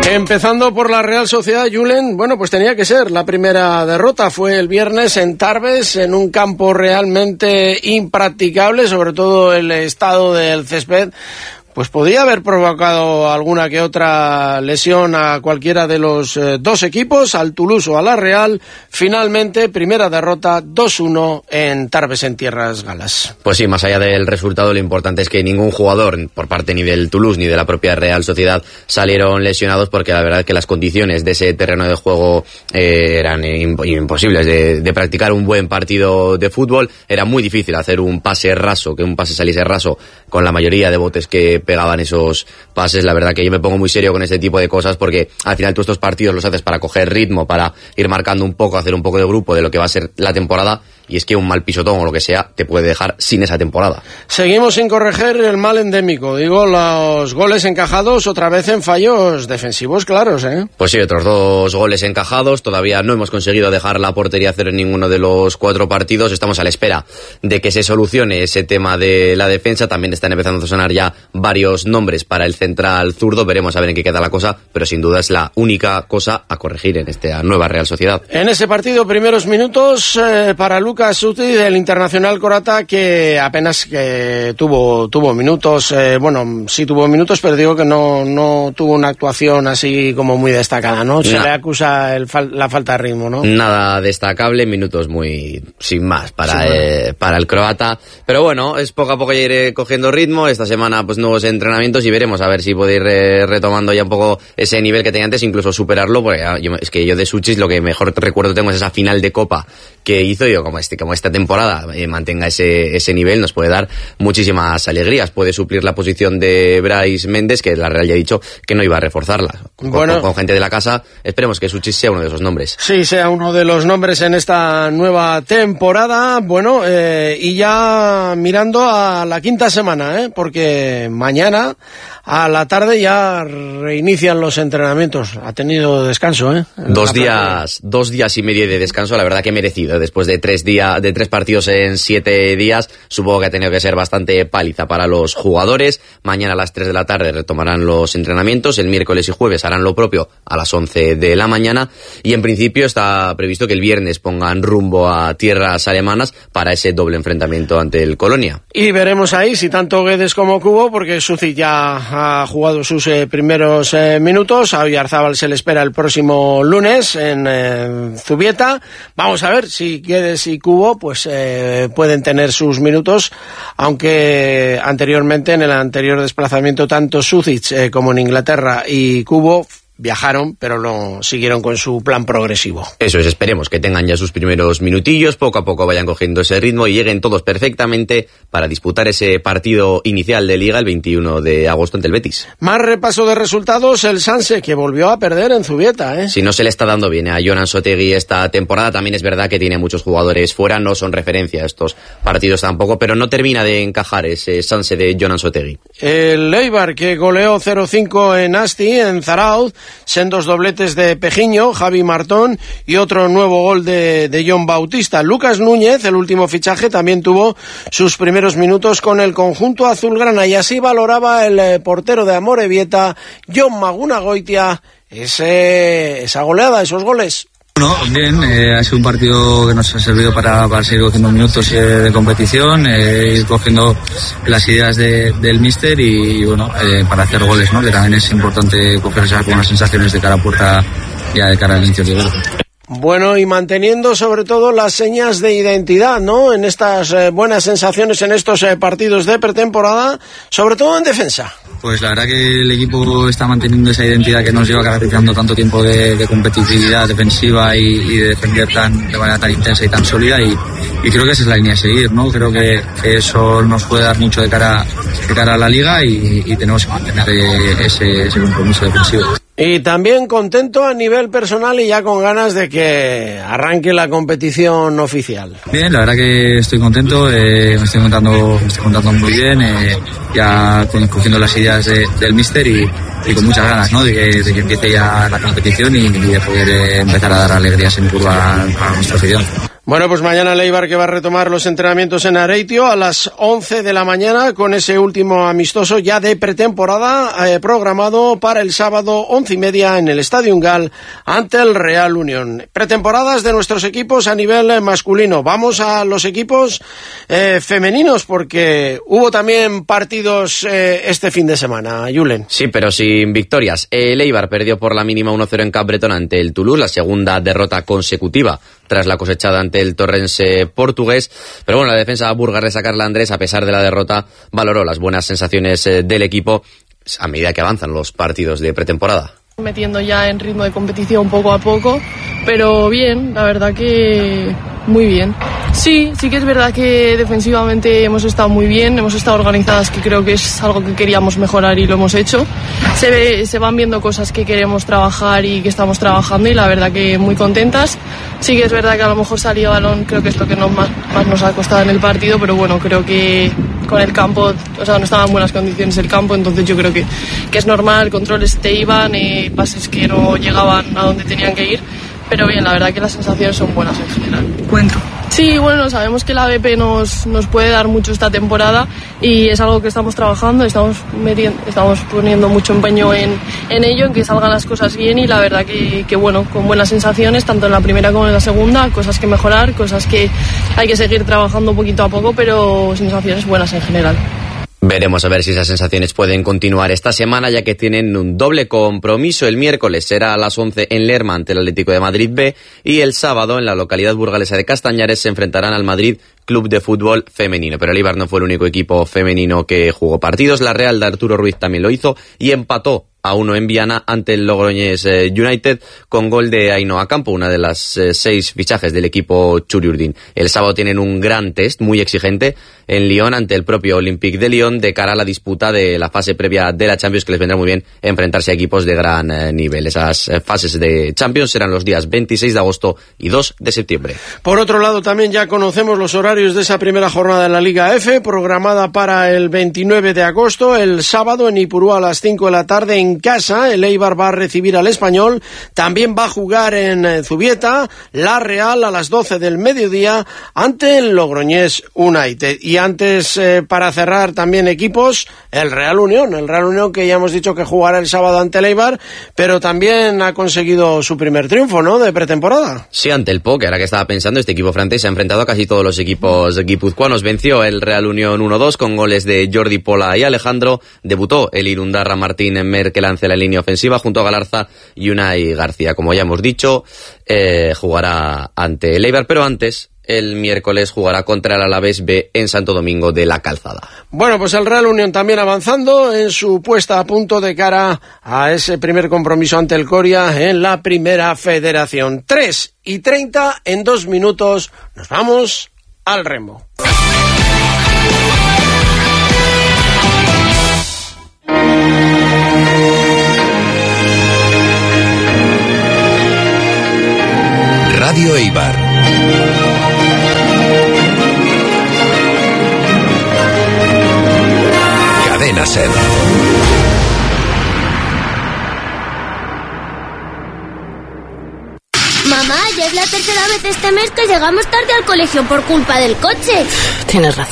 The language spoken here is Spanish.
Empezando por la Real Sociedad, Julen, bueno, pues tenía que ser la primera derrota. Fue el viernes en Tarbes, en un campo realmente impracticable, sobre todo el estado del césped. Pues podía haber provocado alguna que otra lesión a cualquiera de los dos equipos, al Toulouse o a la Real. Finalmente, primera derrota 2-1 en Tarbes, en tierras galas. Pues sí, más allá del resultado, lo importante es que ningún jugador, por parte ni del Toulouse ni de la propia Real Sociedad, salieron lesionados, porque la verdad es que las condiciones de ese terreno de juego eran imposibles de practicar un buen partido de fútbol. Era muy difícil hacer un pase raso, que un pase saliese raso con la mayoría de botes que pegaban esos pases. La verdad que yo me pongo muy serio con este tipo de cosas, porque al final tú estos partidos los haces para coger ritmo, para ir marcando un poco, hacer un poco de grupo de lo que va a ser la temporada, y es que un mal pisotón o lo que sea te puede dejar sin esa temporada. Seguimos sin corregir el mal endémico, digo, los goles encajados otra vez en fallos defensivos claros, ¿eh? Pues sí, otros 2 goles encajados. Todavía no hemos conseguido dejar la portería a cero en ninguno de los 4 partidos. Estamos a la espera de que se solucione ese tema de la defensa. También están empezando a sonar ya varios nombres para el central zurdo. Veremos a ver en qué queda la cosa, pero sin duda es la única cosa a corregir en esta nueva Real Sociedad. En ese partido, primeros minutos para Lucas Suti, del internacional croata, que apenas que tuvo minutos. Bueno, sí tuvo minutos, pero digo que no tuvo una actuación así como muy destacada, ¿no? Se le acusa la falta de ritmo, ¿no? Nada destacable, minutos muy sin más para el croata. Pero bueno, es poco a poco ya iré cogiendo ritmo. Esta semana pues nuevos entrenamientos y veremos a ver si puedo ir retomando ya un poco ese nivel que tenía antes, incluso superarlo, porque es que yo de Suchis lo que mejor recuerdo tengo es esa final de Copa que hizo. Yo como esta temporada mantenga ese nivel, nos puede dar muchísimas alegrías. Puede suplir la posición de Brais Méndez, que la Real ya ha dicho que no iba a reforzarla. Con gente de la casa, esperemos que Suchis sea uno de esos nombres. Sí, sea uno de los nombres en esta nueva temporada. Bueno, y ya mirando a la quinta semana, porque mañana a la tarde ya reinician los entrenamientos. Ha tenido descanso, 2 días y medio de descanso, la verdad que merecido. Después de 3 partidos en 7 días, supongo que ha tenido que ser bastante paliza para los jugadores. Mañana a las 3 de la tarde retomarán los entrenamientos. El miércoles y jueves harán lo propio a las 11 de la mañana. Y en principio está previsto que el viernes pongan rumbo a tierras alemanas para ese doble enfrentamiento ante el Colonia. Y veremos ahí si tanto Guedes como Kubo, porque Sucic ya ha jugado sus primeros minutos. A Oyarzábal se le espera el próximo lunes en Zubieta. Vamos a ver si Guedes y Kubo pues pueden tener sus minutos, aunque anteriormente, en el anterior desplazamiento, tanto Sucic como en Inglaterra y Kubo viajaron, pero no siguieron con su plan progresivo. Eso es, esperemos que tengan ya sus primeros minutillos, poco a poco vayan cogiendo ese ritmo y lleguen todos perfectamente para disputar ese partido inicial de Liga el 21 de agosto ante el Betis. Más repaso de resultados, el Sanse, que volvió a perder en Zubieta, Si no se le está dando bien a Jonan Sotegui esta temporada, también es verdad que tiene muchos jugadores fuera, no son referencia a estos partidos tampoco, pero no termina de encajar ese Sanse de Jonan Sotegui. El Eibar, que goleó 0-5 en Asti, en Zarauz, sendos dobletes de Pejiño, Javi Martón y otro nuevo gol de John Bautista. Lucas Núñez, el último fichaje, también tuvo sus primeros minutos con el conjunto azulgrana, y así valoraba el portero de Amorebieta, Jon Magunagoitia, esa goleada, esos goles. Bueno, bien, ha sido un partido que nos ha servido para seguir cogiendo minutos de competición, ir cogiendo las ideas del míster y bueno, para hacer goles, ¿no? Que también es importante coger esas buenas sensaciones de cara a puerta ya de cara al inicio de gol. Bueno, y manteniendo sobre todo las señas de identidad, ¿no? En estas buenas sensaciones en estos partidos de pretemporada, sobre todo en defensa. Pues la verdad que el equipo está manteniendo esa identidad que nos lleva caracterizando tanto tiempo de competitividad defensiva y de defender de manera tan intensa y tan sólida, y creo que esa es la línea a seguir, ¿no? Creo que eso nos puede dar mucho de cara a la Liga y tenemos que mantener ese compromiso defensivo. Y también contento a nivel personal y ya con ganas de que arranque la competición oficial. Bien, la verdad que estoy contento, me estoy contando muy bien, ya cogiendo las ideas del míster y con muchas ganas, ¿no? de que empiece ya la competición y de poder empezar a dar alegrías en curva a nuestra afición. Bueno, pues mañana el Eibar que va a retomar los entrenamientos en Areitio a las 11 de la mañana con ese último amistoso ya de pretemporada programado para el sábado 11:30 en el Estadio Gal ante el Real Unión. Pretemporadas de nuestros equipos a nivel masculino. Vamos a los equipos femeninos porque hubo también partidos este fin de semana, Julen. Sí, pero sin victorias. El Eibar perdió por la mínima 1-0 en Cap Bretón ante el Toulouse, la segunda derrota consecutiva tras la cosechada ante el Torrense portugués. Pero bueno, la defensa burgalesa Carla Andrés, a pesar de la derrota, valoró las buenas sensaciones del equipo a medida que avanzan los partidos de pretemporada. Metiendo ya en ritmo de competición poco a poco, pero bien, la verdad que muy bien. Sí que es verdad que defensivamente hemos estado muy bien, hemos estado organizadas, que creo que es algo que queríamos mejorar y lo hemos hecho. Se van viendo cosas que queremos trabajar y que estamos trabajando y la verdad que muy contentas. Sí que es verdad que a lo mejor salió balón, creo que es lo que más nos ha costado en el partido, pero bueno, creo que con el campo, o sea, no estaba en buenas condiciones el campo, entonces yo creo que es normal, controles te iban, pases que no llegaban a donde tenían que ir, pero bien, la verdad que las sensaciones son buenas en general. Encuentro. Sí, bueno, sabemos que la BP nos puede dar mucho esta temporada y es algo que estamos trabajando, estamos poniendo mucho empeño en ello, en que salgan las cosas bien y la verdad que bueno, con buenas sensaciones, tanto en la primera como en la segunda, cosas que mejorar, cosas que hay que seguir trabajando poquito a poco, pero sensaciones buenas en general. Veremos a ver si esas sensaciones pueden continuar esta semana, ya que tienen un doble compromiso. El miércoles será a las 11 en Lerma ante el Atlético de Madrid B y el sábado en la localidad burgalesa de Castañares se enfrentarán al Madrid Club de Fútbol Femenino. Pero el Eibar no fue el único equipo femenino que jugó partidos. La Real de Arturo Ruiz también lo hizo y empató a 1 en Viana ante el Logroñés United con gol de Ainhoa Campo, una de las 6 fichajes del equipo Churiurdin. El sábado tienen un gran test muy exigente en Lyon ante el propio Olympique de Lyon de cara a la disputa de la fase previa de la Champions, que les vendrá muy bien enfrentarse a equipos de gran nivel. Esas fases de Champions serán los días 26 de agosto y 2 de septiembre. Por otro lado, también ya conocemos los horarios de esa primera jornada de la Liga F, programada para el 29 de agosto, el sábado en Ipurúa a las 5 de la tarde en casa. El Eibar va a recibir al Español, también va a jugar en Zubieta, la Real a las 12 del mediodía ante el Logroñés United. Y antes, para cerrar también equipos, el Real Unión que ya hemos dicho que jugará el sábado ante el Eibar, pero también ha conseguido su primer triunfo, ¿no?, de pretemporada. Sí, ante el POC, ahora que estaba pensando, este equipo francés se ha enfrentado a casi todos los equipos guipuzcoanos. Venció el Real Unión 1-2 con goles de Jordi Pola y Alejandro. Debutó el Irundarra Martín Merkel en la línea ofensiva junto a Galarza y Unai García. Como ya hemos dicho, jugará ante el Eibar, pero antes, el miércoles jugará contra el Alavés B en Santo Domingo de la Calzada. Bueno, pues el Real Unión también avanzando en su puesta a punto de cara a ese primer compromiso ante el Coria en la Primera Federación. 3:30 en 2 minutos. Nos vamos al remo. Radio Eibar. Cadena SER. Mamá, ya es la tercera vez este mes que llegamos tarde al colegio por culpa del coche. Tienes razón.